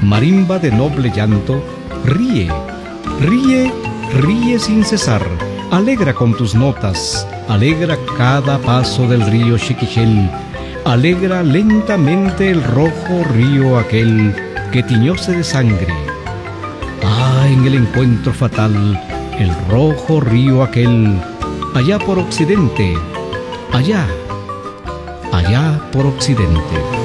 marimba de noble llanto, ríe, ríe, ríe sin cesar, alegra con tus notas, alegra cada paso del río Xiquichel, alegra lentamente el rojo río aquel que tiñóse de sangre. Ah, en el encuentro fatal, el rojo río aquel, allá por occidente, allá por occidente.